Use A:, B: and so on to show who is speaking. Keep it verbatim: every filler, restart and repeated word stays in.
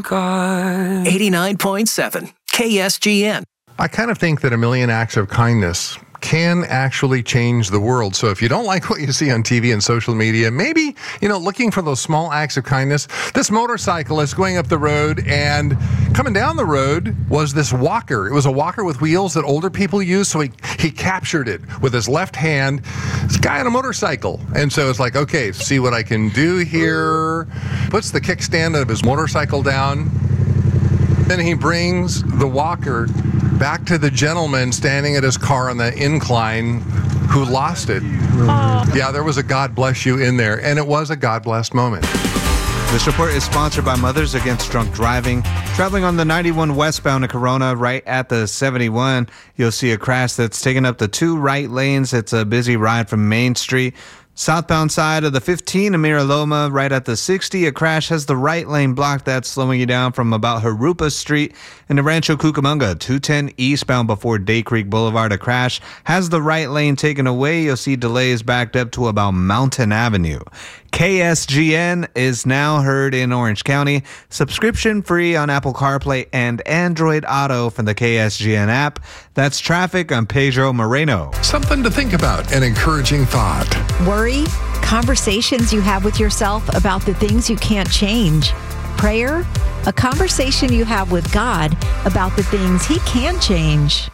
A: on God. eighty-nine point seven K S G N.
B: I kind of think that a million acts of kindness can actually change the world. So if you don't like what you see on T V and social media, maybe, you know, looking for those small acts of kindness. This motorcyclist going up the road, and coming down the road was this walker. It was a walker with wheels that older people use, so he, he captured it with his left hand. This guy on a motorcycle. And so it's like, okay, see what I can do here. Puts the kickstand of his motorcycle down. Then he brings the walker back to the gentleman standing at his car on the incline who lost it. Oh. Yeah, there was a God bless you in there, and it was a God blessed moment.
C: This report is sponsored by Mothers Against Drunk Driving. Traveling on the ninety-one westbound to Corona, right at the seventy-one, you'll see a crash that's taken up the two right lanes. It's a busy ride from Main Street. Southbound side of the fifteen, Amira Loma, right at the sixty. A crash has the right lane blocked. That's slowing you down from about Harupa Street. In the Rancho Cucamonga, two ten eastbound before Day Creek Boulevard. A crash has the right lane taken away. You'll see delays backed up to about Mountain Avenue. K S G N is now heard in Orange County. Subscription free on Apple CarPlay and Android Auto from the K S G N app. That's traffic. I'm Pedro Moreno.
B: Something to think about, an encouraging thought.
D: Worry, conversations you have with yourself about the things you can't change. Prayer, a conversation you have with God about the things He can change.